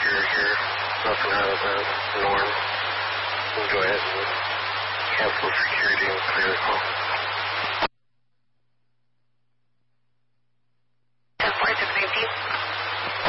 secure here. Nothing out of the norm. You can go ahead and cancel security and clear the call.